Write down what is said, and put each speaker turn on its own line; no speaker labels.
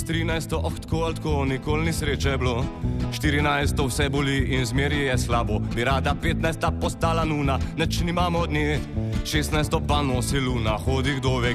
13. Tako ali tako, nikoli ni sreče bilo. 14. Vse boli in zmeri je slabo. Bi rada 15. postala nuna, neč nimamo od nje. 16. pa nosi luna, hodi kdo ve